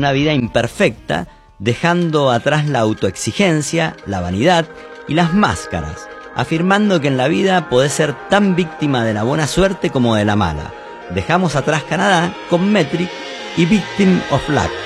una vida imperfecta, dejando atrás la autoexigencia, la vanidad y las máscaras, afirmando que en la vida podés ser tan víctima de la buena suerte como de la mala. Dejamos atrás Canadá con Metric y Victim of Luck.